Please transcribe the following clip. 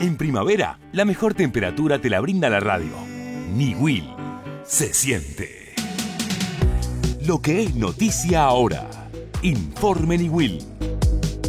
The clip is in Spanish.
En primavera, la mejor temperatura te la brinda la radio. Niwil. Se siente. Lo que es noticia ahora. Informe Niwil.